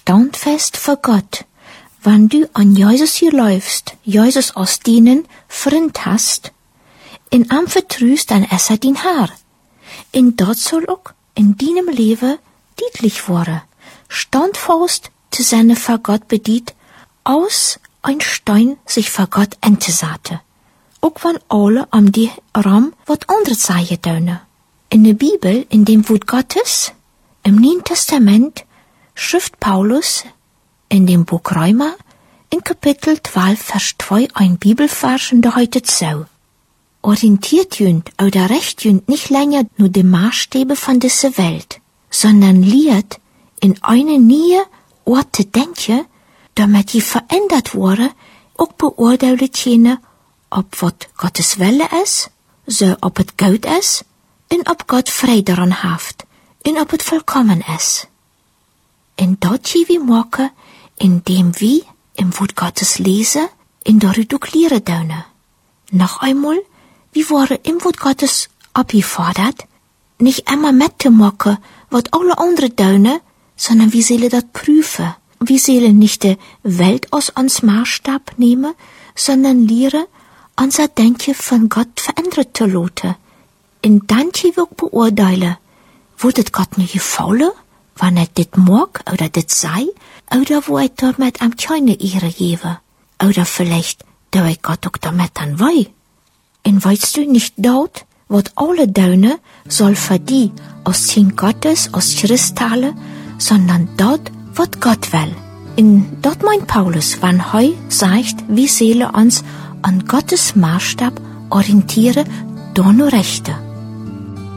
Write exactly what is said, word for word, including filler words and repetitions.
standfest vor Gott. Wenn du an Jesus hier läufst, Jesus aus dienen Freund hast, in am vertrüst dann es er din Herr. In dort soll auch in deinem Leben deutlich worden, standfest zu seine vor Gott bedient, aus ein Stein sich vor Gott entesate. Auch wenn alle am die Ram wat andere Zeichen tun. In der Bibel, in dem Wort Gottes, im Neuen Testament, schrift Paulus in dem Buch Römer, in Kapitel zwölf, Vers zwei, ein Bibelvers, der heute so. Orientiert jünd oder recht jünd nicht länger nur die Maßstäbe von dieser Welt, sondern lehrt in eine Nähe Ort zu denken, damit die verändert wurde, auch beurteilt jene, ob wat Gottes Wille ist, so ob het gut ist, und ob Gott Freude daran haft, und ob het vollkommen ist. Und dort wie machen, indem wir im Wort Gottes lesen, in darüber klären dürfen. Noch einmal, wir waren im Wort Gottes abgefordert, nicht immer mitzumachen, was alle anderen tun, sondern wir sollen das prüfen. Wir sollen nicht die Welt aus uns Maßstab nehmen, sondern lernen, unser Denken von Gott verändert zu lassen. Und dann wir beurteilen, wurde Gott nicht gefallen, wenn er dit mag oder dit sei, oder wo er damit am keine Ehre gebe, oder vielleicht, da er Gott auch damit dann will. Und weißt du nicht dort, was alle Döne soll für die aus Kind Gottes, aus Christale, sondern dort, was Gott will. Und dort meint Paulus, wenn er sagt, wir sollen uns an Gottes Maßstab orientieren, da nur Rechte.